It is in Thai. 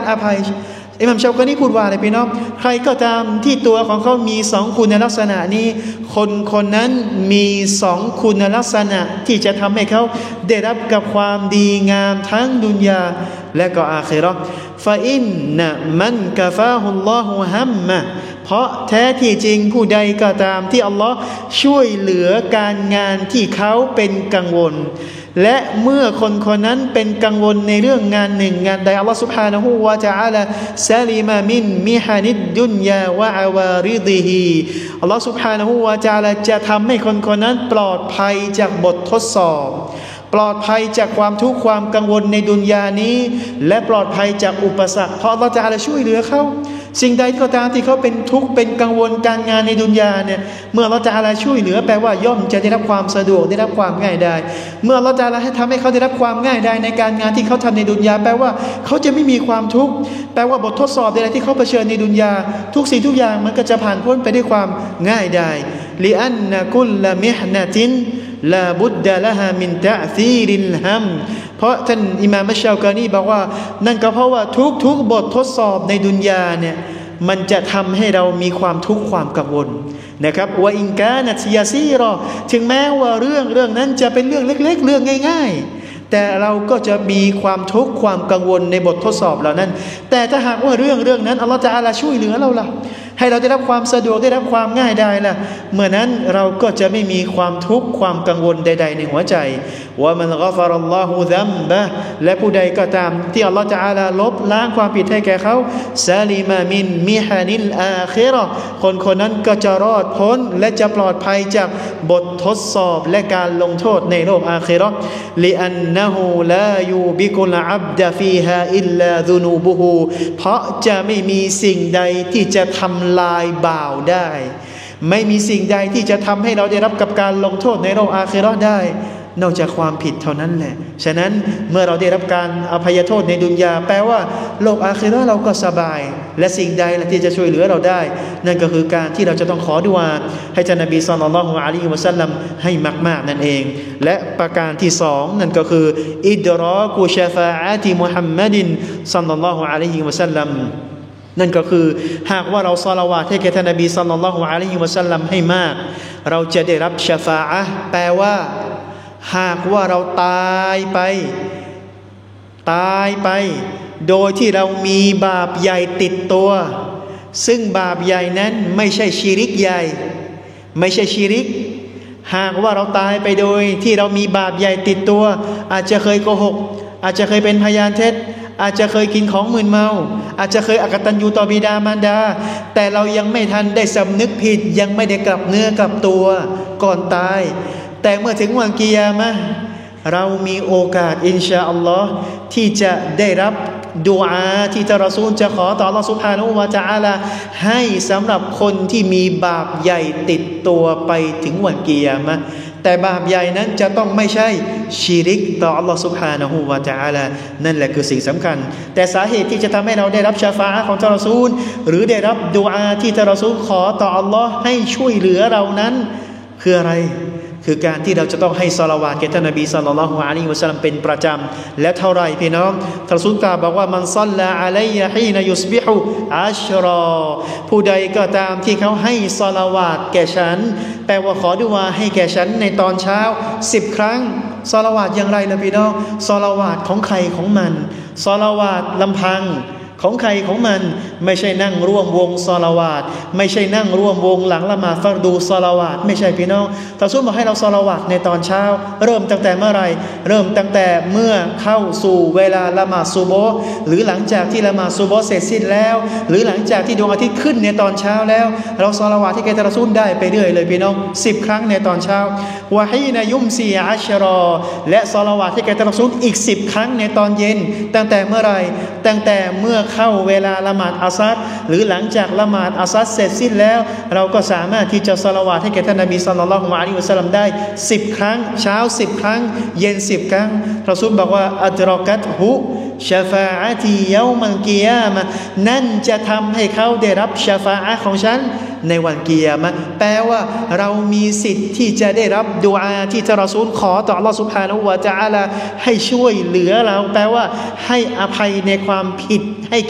อภัยอิหม่ามชาวกานีพูดว่าอะไรพี่น้องใครก็ตามที่ตัวของเขามี2คุณลักษณะนี้คนนั้นมี2คุณลักษณะที่จะทำให้เขาได้รับกับความดีงามทั้งดุนยาและก็อาคิเราะห์ฟะอินนะมันกะฟาฮุลลอฮุฮัมมะเพราะแท้ที่จริงผู้ใดก็ตามที่อัลลอฮ์ช่วยเหลือการงานที่เขาเป็นกังวลและเมื่อคนนั้นเป็นกังวลในเรื่องงานหนึ่งงานใดอัลลอฮฺซุบฮานะฮูวะตะอาลาซาลิมามินมิฮานิดดุนยาวะอาวาริดิฮีอัลลอฮฺซุบฮานะฮูวะตะอาลาจะทำให้คนนั้นปลอดภัยจากบททดสอบปลอดภัยจากความทุกข์ความกังวลในดุนยานี้และปลอดภัยจากอุปสรรคเพราะอัลลอฮฺตะอาลาช่วยเหลือเขาสิ่งใดก็ตามที่เขาเป็นทุกข์เป็นกังวลการงานในดุนยาเนี่ยเมื่ออัลเลาะห์ตะอาลาช่วยเหลือแปลว่าย่อมจะได้รับความสะดวกได้รับความง่ายดายเมื่ออัลเลาะห์ตะอาลาให้ทำให้เขาได้รับความง่ายดายในการงานที่เขาทำในดุนยาแปลว่าเขาจะไม่มีความทุกข์แปลว่าบททดสอบใดๆที่เขาเผชิญในดุนยาทุกสิ่งทุกอย่างมันก็จะผ่านพ้นไปด้วยความง่ายดายลิอันนะกุลละมิฮนะตินลาบุดดะละฮามินตะซีริลฮัมเพราะท่านอิหม่ามอัชชาวกานีบอกว่านั่นก็เพราะว่าทุกบททดสอบในดุนยาเนี่ยมันจะทำให้เรามีความทุกข์ความกังวลนะครับว่าอินกานัตยาซีรอถึงแม้ว่าเรื่องนั้นจะเป็นเรื่องเล็กๆเรื่องง่ายๆแต่เราก็จะมีความทุกข์ความกังวลในบททดสอบเหล่านั้นแต่ถ้าหากว่าเรื่องนั้นอัลเลาะห์ตะอาลาช่วยเหลือเราล่ะให้เราได้รับความสะดวกได้รับความง่ายได้ล่ะเมื่อนั้นเราก็จะไม่มีความทุกข์ความกังวลใดๆในหัวใจว่ามันกอฟารัลลอฮุซัมบะและผู้ใดก็ตามที่อัลเลาะห์ตะอาลาลบล้างความผิดให้แก่เขาซาลิมามินมิฮานิลอาคิเราะห์คนนั้นก็จะรอดพ้นและจะปลอดภัยจากบททดสอบและการลงโทษในโลกอาคิเราะห์ลิอันนะฮูลายูบิกุลอับดะฟีฮาอิลลาซุนูบุฮูเพราะจะไม่มีสิ่งใดที่จะทำลายบ่าวได้ไม่มีสิ่งใดที่จะทำให้เราได้รับกับการลงโทษในโลกอาคิเราะห์ได้นอกจากความผิดเท่านั้นแหละฉะนั้นเมื่อเราได้รับการอภัยโทษในดุนยาแปลว่าโลกอาคิเราะห์เราก็สบายและสิ่งใดที่จะช่วยเหลือเราได้นั่นก็คือการที่เราจะต้องขอดุอาให้ท่านนบีศ็อลลัลลอฮุอะลัยฮิวะซัลลัมให้มากๆนั่นเองและประการที่2นั่นก็คืออิดรากุชะฟาอะติมุฮัมมัดศ็อลลัลลอฮุอะลัยฮิวะซัลลัมนั่นก็คือหากว่าเราศอลาวาตให้แก่ท่านนบีศ็อลลัลลอฮุอะลัยฮิวะซัลลัมให้มากเราจะได้รับชะฟาอะห์แปลว่าหากว่าเราตายไปโดยที่เรามีบาปใหญ่ติดตัวซึ่งบาปใหญ่นั้นไม่ใช่ชิริกใหญ่ไม่ใช่ชิริกหากว่าเราตายไปโดยที่เรามีบาปใหญ่ติดตัวอาจจะเคยโกหกอาจจะเคยเป็นพยานเท็จอาจจะเคยกินของมึนเมาอาจจะเคยอกตัญญูต่อบิดามารดาแต่เรายังไม่ทันได้สำนึกผิดยังไม่ได้กลับเนื้อกลับตัวก่อนตายแต่เมื่อถึงวันกิยามะห์เรามีโอกาสอินชาอัลลอฮ์ที่จะได้รับดุอาที่ท่านรอซูลจะขอต่ออัลลอฮ์ซุบฮานะฮูวะตะอาลาให้สำหรับคนที่มีบาปใหญ่ติดตัวไปถึงวันกิยามะห์แต่บาปใหญ่นั้นจะต้องไม่ใช่ชิริกต่ออัลลอฮ์ซุบฮานะฮูวะตะอาลานั่นแหละคือสิ่งสำคัญแต่สาเหตุที่จะทำให้เราได้รับชะฟาอะห์ของท่านรอซูลหรือได้รับดุอาที่ท่านรอซูลขอต่ออัลลอฮ์ให้ช่วยเหลือเรานั้นคืออะไรคือการที่เราจะต้องให้ศอลาวาตแก่ท่านนบีศ็อลลัลลอฮุอะลัยฮิวะซัลลัมเป็นประจำและเท่าไรพี่น้องท่านรอซูลกล่าวบอกว่ามันศ็อลลาอะลัยยะฮีนะยุศบิฮุอัชรอผู้ใดก็ตามที่เขาให้ศอลาวาตแก่ฉันแปลว่าขอดุอาให้แก่ฉันในตอนเช้า10ครั้งศอลาวาตอย่างไรล่ะพี่น้องศอลาวาตของใครของมันศอลาวาตลำพังของใครของมันไม่ใช่นั่งร่วมวงศอลาวาตไม่ใช่นั่งร่วมวงหลังละหมาดฟัรดูศอลาวาตไม่ใช่พี่น้องท่านรอซูลบอกให้เราศอลาวาตในตอนเช้าเริ่มตั้งแต่เมื่อไรเริ่มตั้งแต่เมื่อเข้าสู่เวลาละหมาดซุบฮ์หรือหลังจากที่ละหมาดซุบฮ์เสร็จสิ้นแล้วหรือหลังจากที่ดวงอาทิตย์ขึ้นในตอนเช้าแล้วเราศอลาวาตที่แก่ท่านรอซูลได้ไปเรื่อยเลยพี่น้อง10ครั้งในตอนเช้าวะฮีนะยุมซีอัชรอและศอลาวาตที่แก่ท่านรอซูลอีก10ครั้งในตอนเย็นตั้งแต่เมื่อไรตั้งแต่เมื่อเข้าเวลาละหมาดอัสรหรือหลังจากละหมาดอัสรเสร็จสิ้นแล้วเราก็สามารถที่จะศอลาวาตให้แก่ท่านนบีศ็อลลัลลอฮุอะลัยฮิวะซัลลัมได้10ครั้งเช้า10ครั้งเย็น10ครั้งรอซูลบอกว่าอัดรอกัตฮุชะฟาอะตีเยามัลกิยามะห์นั่นจะทำให้เขาได้รับชะฟาอะห์ของฉันในวันกิยามะห์แปลว่าเรามีสิทธิ์ที่จะได้รับดุอาที่ท่านรอซูลขอต่ออัลเลาะห์ซุบฮานะฮูวะตะอาลาให้ช่วยเหลือเราแปลว่าให้อภัยในความผิดให้